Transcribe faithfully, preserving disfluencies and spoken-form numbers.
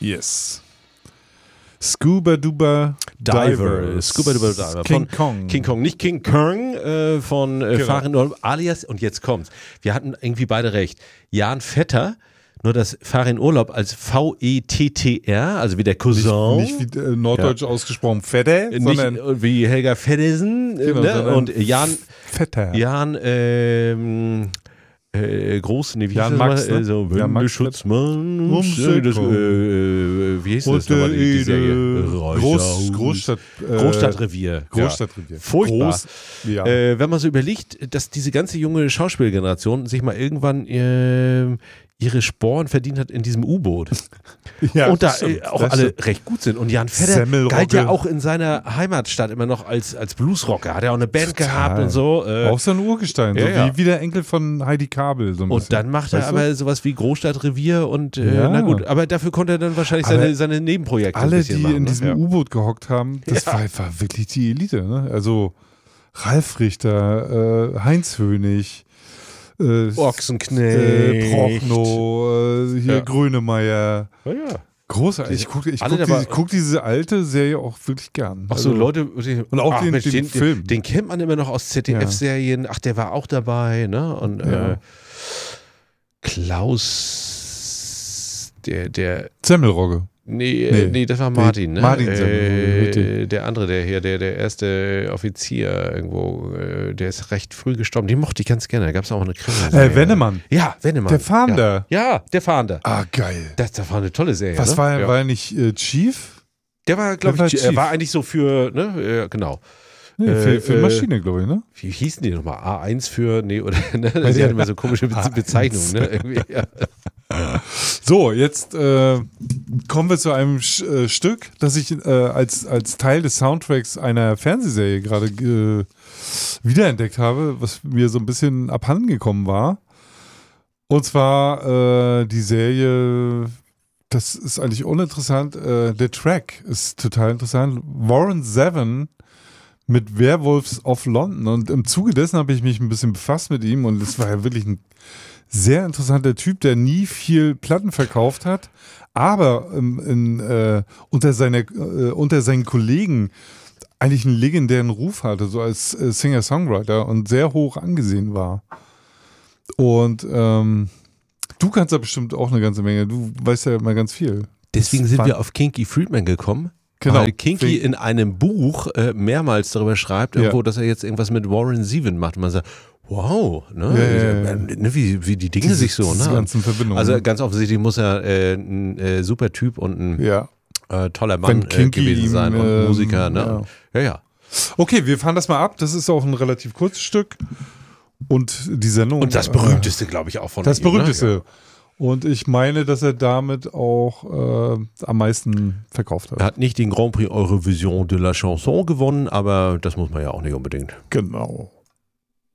Yes. Scuba Duba Diver. Diver. Scuba Duba Diver. King von Kong. King Kong. Nicht King Kong äh, von äh, Genau. Farin Urlaub, alias, und jetzt kommt's. Wir hatten irgendwie beide recht. Jan Vetter, nur das Farin Urlaub als V E T T R, also wie der Cousin. Nicht, nicht wie äh, norddeutsch ja. ausgesprochen Fette, sondern nicht wie Helga Feddersen genau, ne? Und Jan Vetter. Jan ähm, äh, groß, nee, wie Jan hieß Max, das mal? ne? Äh, so Jan Max Schutzmann. Ums Äh, das, äh, äh, wie hieß das nochmal, die, die Serie? Groß, Großstadt, äh, Großstadtrevier. Großstadtrevier. Ja. Furchtbar. Groß, ja. Äh, wenn man so überlegt, dass diese ganze junge Schauspielgeneration sich mal irgendwann äh, ihre Sporen verdient hat in diesem U-Boot. Ja, und da stimmt, äh, auch alle stimmt. recht gut sind. Und Jan Vetter Semmelrogge. galt ja auch in seiner Heimatstadt immer noch als, als Bluesrocker. Hat er auch eine Band Total. gehabt und so. Äh, Auch so ein Urgestein, so ja, ja. wie, wie der Enkel von Heidi Kabel. So ein und bisschen. dann macht er Weißt du? aber sowas wie Großstadtrevier und äh, Ja. na gut, aber dafür konnte er dann wahrscheinlich Aber seine, seine Nebenprojekte ein Alle, bisschen die machen. in ne? diesem ja. U-Boot gehockt haben, das Ja. war, war wirklich die Elite. Ne? Also Ralf Richter, äh, Heinz Hönig, äh, Ochsenknecht. äh, Prochnow, äh, hier Ja. Grönemeyer. Ja, ja. Großartig. Ich gucke ich Alle guck dabei- diese, guck diese alte Serie auch wirklich gern. Ach so, Also, Leute. Die, Und auch ach, den- Mensch, den den, Film. Den, den kennt man immer noch aus Z D F-Serien. Ach, der war auch dabei, ne? Und Ja. äh, Klaus, der, der, Semmelrogge. nee, Nee. nee, nee, das war Martin, ne? Martin äh, Semmelrogge, richtig. Der andere, der hier, der, der erste Offizier irgendwo, äh, der ist recht früh gestorben. Den mochte ich ganz gerne. Da gab es auch eine Krimi. Äh, Wennemann. Ja, Wennemann. Der Fahnder. Ja, ja der Fahnder. Ah, geil. Das, das war eine tolle Serie. Was ne? war er? ja. War er nicht äh, Chief? Der war, glaube der ich, war er Chief. war eigentlich so für, ne, ja, genau. Nee, Äh, für, für äh, Maschine, glaube ich, ne? Wie hießen die nochmal? A eins für, nee, oder, ne? Weil Sie der- hatten immer so komische Be A eins. Bezeichnungen, ne? Irgendwie, ja. So, jetzt äh, kommen wir zu einem Sch äh, Stück, das ich äh, als, als Teil des Soundtracks einer Fernsehserie gerade äh, wiederentdeckt habe, was mir so ein bisschen abhandengekommen war. Und zwar äh, die Serie, das ist eigentlich uninteressant, äh, der Track ist total interessant. Warren Zevon mit Werewolves of London. Und im Zuge dessen habe ich mich ein bisschen befasst mit ihm und es war ja wirklich ein sehr interessanter Typ, der nie viel Platten verkauft hat, aber ähm, in, äh, unter, seiner, äh, unter seinen Kollegen eigentlich einen legendären Ruf hatte, so als äh, Singer-Songwriter und sehr hoch angesehen war. Und ähm, du kannst da bestimmt auch eine ganze Menge, du weißt ja immer ganz viel. Deswegen Das sind war- wir auf Kinky Friedman gekommen. Genau. Weil Kinky Wegen- in einem Buch äh, mehrmals darüber schreibt, irgendwo, Ja. dass er jetzt irgendwas mit Warren Zevon macht. Und man sagt, wow, ne? Ja, ja, ja. Äh, ne, wie, wie die Dinge Diese- sich so, diese ne? ganzen Verbindungen. Also ganz offensichtlich muss er äh, ein äh, super Typ und ein ja. äh, toller Mann Wenn äh, Kinky gewesen sein ihm, und ähm, Musiker, ne? ja. Ja, ja. Okay, wir fahren das mal ab. Das ist auch ein relativ kurzes Stück. Und die Sendung. Und das äh, berühmteste, glaube ich, auch von Das ihm, ne? berühmteste. Ja. Und ich meine, dass er damit auch äh, am meisten verkauft hat. Er hat nicht den Grand Prix Eurovision de la Chanson gewonnen, aber das muss man ja auch nicht unbedingt. Genau.